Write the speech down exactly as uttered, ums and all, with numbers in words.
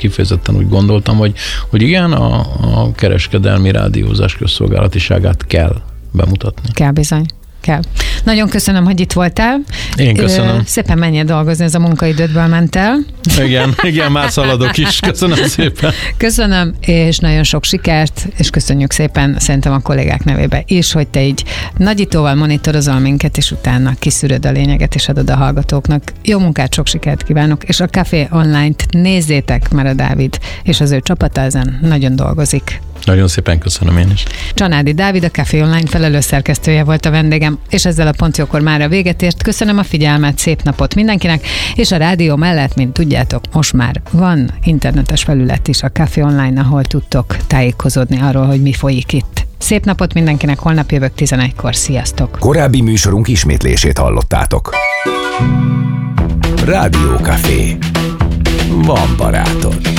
kifejezetten úgy gondoltam, hogy, hogy igen, a, a kereskedelmi rádiózás közszolgálatiságát kell bemutatni. Kell bizony. Kell. Nagyon köszönöm, hogy itt voltál. Én köszönöm. Szépen menjél dolgozni, ez a munkaidődből ment el. Igen, igen, már szaladok is. Köszönöm szépen. Köszönöm, és nagyon sok sikert, és köszönjük szépen szerintem a kollégák nevébe is, hogy te így nagyítóval monitorozol minket, és utána kiszűröd a lényeget, és adod a hallgatóknak. Jó munkát, sok sikert kívánok, és a Café Online-t nézzétek, mert a Dávid és az ő csapata ezen nagyon dolgozik. Nagyon szépen köszönöm én is. Csanádi Dávid, a Café Online felelős szerkesztője volt a vendégem, és ezzel a Pontjókor már a véget ért. Köszönöm a figyelmet, szép napot mindenkinek, és a rádió mellett, mint tudjátok, most már van internetes felület is, a Café Online, ahol tudtok tájékozódni arról, hogy mi folyik itt. Szép napot mindenkinek, holnap jövök tizenegykor. Sziasztok! Korábbi műsorunk ismétlését hallottátok. Rádió Café. Van barátod.